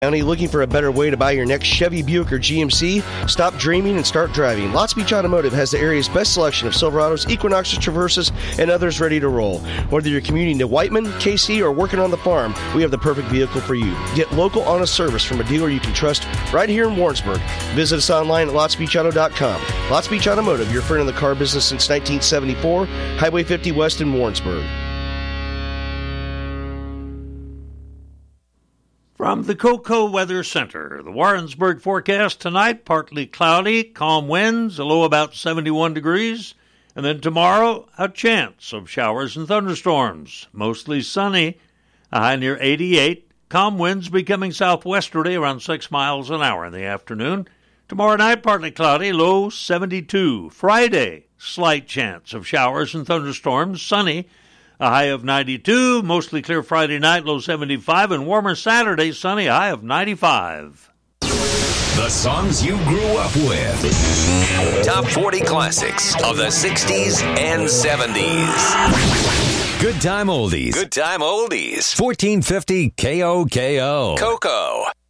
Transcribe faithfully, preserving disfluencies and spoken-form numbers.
County, looking for a better way to buy your next Chevy, Buick, or G M C? Stop dreaming and start driving. Lots Beach Automotive has the area's best selection of Silverados, Equinoxes, Traverses, and others ready to roll. Whether you're commuting to Whiteman, K C, or working on the farm, we have the perfect vehicle for you. Get local, honest service from a dealer you can trust right here in Warrensburg. Visit us online at lots beach auto dot com. Lots Beach Automotive, your friend in the car business since nineteen seventy-four, Highway fifty West in Warrensburg. From the Cocoa Weather Center, the Warrensburg forecast tonight, partly cloudy, calm winds, a low about seventy-one degrees. And then tomorrow, a chance of showers and thunderstorms. Mostly sunny, a high near eighty-eight. Calm winds becoming southwesterly around six miles an hour in the afternoon. Tomorrow night, partly cloudy, low seventy-two. Friday, slight chance of showers and thunderstorms, sunny. A high of ninety-two, mostly clear Friday night, low seventy-five, and warmer Saturday, sunny, high of ninety-five. The songs you grew up with. Top forty classics of the sixties and seventies. Good time oldies. Good time oldies. fourteen fifty K O K O. Cocoa.